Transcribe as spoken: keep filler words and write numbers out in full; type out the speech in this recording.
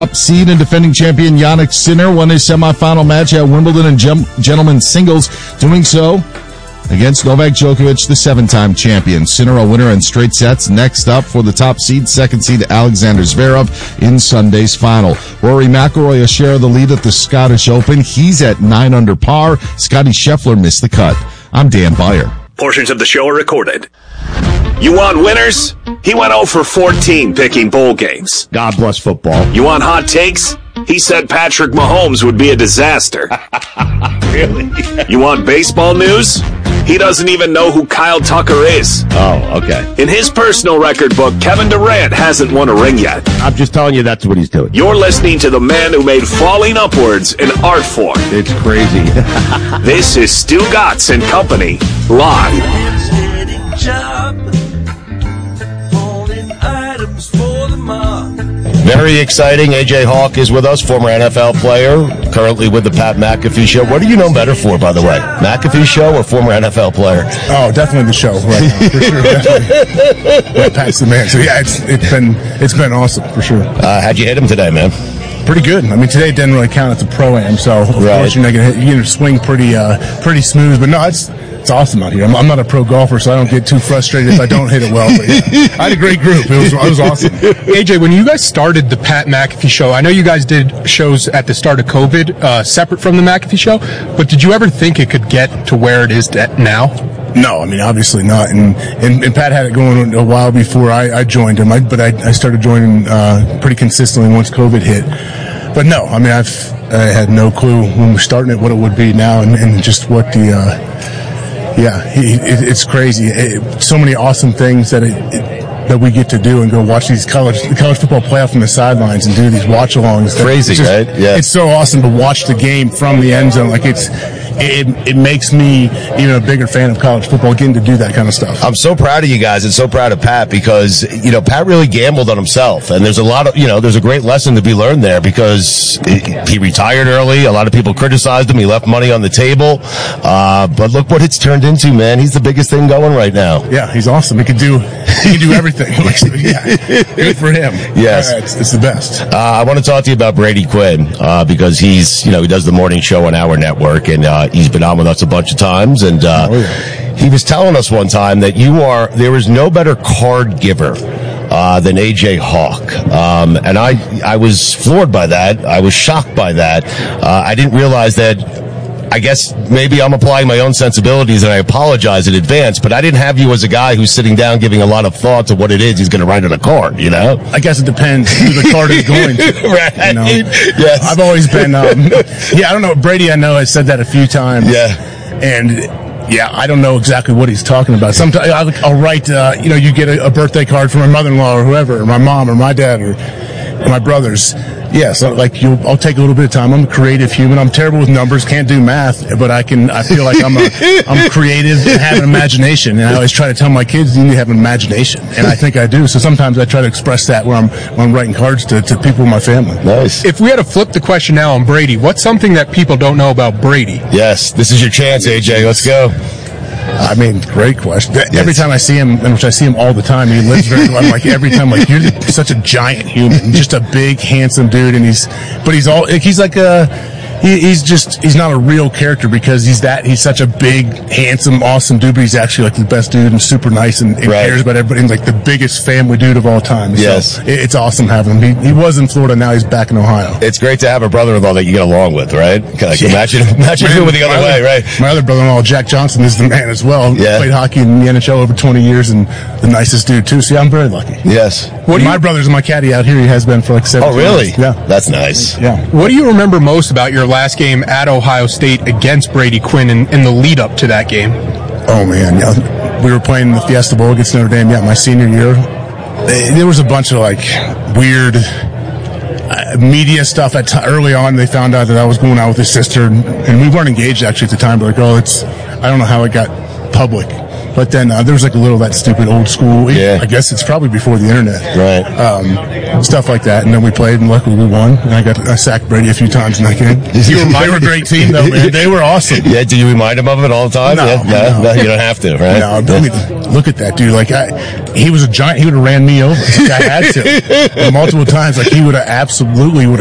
Up seed and defending champion Jannik Sinner won his semifinal match at Wimbledon in gem- gentlemen's singles, doing so against Novak Djokovic, the seven-time champion. Sinner a winner in straight sets. Next up for the top seed, second seed Alexander Zverev in Sunday's final. Rory McIlroy a share of the lead at the Scottish Open. He's at nine under par. Scotty Scheffler missed the cut. I'm Dan Beyer. Portions of the show are recorded. You want winners? He went oh for fourteen picking bowl games. God bless football. You want hot takes? He said Patrick Mahomes would be a disaster. Really? You want baseball news? He doesn't even know who Kyle Tucker is. Oh, okay. In his personal record book, Kevin Durant hasn't won a ring yet. I'm just telling you that's what he's doing. You're listening to the man who made falling upwards an art form. It's crazy. This is Stu Gatz and Company, live. Very exciting. A J Hawk is with us, former N F L player, currently with the Pat McAfee Show. What do you know better for, by the way? McAfee Show or former N F L player? Oh, definitely the show right now, for sure. Definitely. Yeah, Pat's the man. So yeah, it's it's been it's been awesome for sure. Uh, how'd you hit him today, man? Pretty good. I mean, today didn't really count. It's a pro-am, so of Right. course you're not gonna hit, you're gonna swing pretty uh, pretty smooth. But no, it's it's awesome out here. I'm, I'm not a pro golfer, so I don't get too frustrated if I don't hit it well. But yeah, I had a great group. It was it was awesome. A J, when you guys started the Pat McAfee Show, I know you guys did shows at the start of COVID, uh, separate from the McAfee Show, but did you ever think it could get to where it is now? No, I mean, obviously not. And, and, and Pat had it going a while before I, I joined him, I, but I, I started joining uh, pretty consistently once COVID hit. But no, I mean, I've I had no clue when we were starting it what it would be now, and, and just what the, uh, yeah, he, it, it's crazy. It, so many awesome things that it, it, that we get to do and go watch these college the college football playoff from the sidelines and do these watch-alongs. Crazy, just, right? Yeah. It's so awesome to watch the game from the end zone. Like it's. It, it makes me even a bigger fan of college football, getting to do that kind of stuff. I'm so proud of you guys and so proud of Pat because, you know, Pat really gambled on himself. And there's a lot of, you know, there's a great lesson to be learned there because he retired early. A lot of people criticized him. He left money on the table. Uh, but look what it's turned into, man. He's the biggest thing going right now. Yeah, he's awesome. He can do, he can do everything. Yeah, good for him. Yes. Uh, it's, it's the best. Uh, I want to talk to you about Brady Quinn, uh, because he's, you know, he does the morning show on our network and, uh, he's been on with us a bunch of times, and uh, oh, yeah. he was telling us one time that you are there is no better card giver uh, than A J Hawk, um, and I I was floored by that. I was shocked by that. Uh, I didn't realize that. I guess maybe I'm applying my own sensibilities, and I apologize in advance, but I didn't have you as a guy who's sitting down giving a lot of thought to what it is he's going to write on a card, you know? I guess it depends who the card is going to. Right. You know? Yes. I've always been, um, yeah, I don't know. Brady, I know, has said that a few times. Yeah. And, yeah, I don't know exactly what he's talking about. Sometimes I'll, I'll write, uh, you know, you get a, a birthday card from my mother-in-law or whoever, or my mom or my dad or, or my brothers. Yeah, so like you'll, I'll take a little bit of time. I'm a creative human. I'm terrible with numbers, can't do math, but I can. I feel like I'm a, I'm creative and have an imagination. And I always try to tell my kids you need to have an imagination, and I think I do. So sometimes I try to express that when I'm when I'm writing cards to, to people in my family. Nice. If we had to flip the question now on Brady, what's something that people don't know about Brady? Yes, this is your chance, A J. Let's go. I mean, great question. Every time I see him, and which I see him all the time, he lives very. I'm like every time, like you're such a giant human, just a big, handsome dude, and he's, but he's all, he's like a, he, he's just, he's not a real character because he's that, he's such a big, handsome, awesome dude, but he's actually like the best dude and super nice and, and right. cares about everybody. And like the biggest family dude of all time. Yes, so it, it's awesome having him. He, he was in Florida, now he's back in Ohio. It's great to have a brother-in-law that you get along with, right? Like, yeah. Imagine, imagine Man, doing it the other way, other, right? My other brother-in-law, Jack Johnson, is the man as well. Yeah. Played hockey in the N H L over twenty years and the nicest dude too. So yeah, I'm very lucky. Yes. What my you, brother's my caddy out here. He has been for like seven. Oh, really? Years. Yeah. That's nice. Yeah. What do you remember most about your last game at Ohio State against Brady Quinn and, and the lead up to that game? Oh man, yeah. We were playing the Fiesta Bowl against Notre Dame. Yeah, my senior year. There was a bunch of like weird uh, media stuff at t- early on. They found out that I was going out with his sister, and, and we weren't engaged actually at the time. But like, oh, it's I don't know how it got public. But then uh, there was like a little that stupid old school. Yeah. I guess it's probably before the internet. Right. Um, stuff like that. And then we played, and luckily we won. And I got I sacked Brady a few times in that game. They were a great team, though, man. They were awesome. Yeah. Do you remind him of it all the time? No, yeah, no, no, you don't have to, right? No, I mean, look at that dude. Like, I, he was a giant. He would have ran me over. Like, I had to. And multiple times. Like, he would have absolutely would